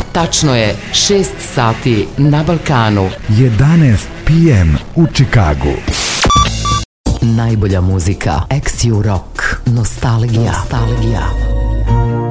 Tačno je 6 sati na Balkanu. 11 p.m. u Čikagu. Najbolja muzika, Ex-Rock, nostalgija.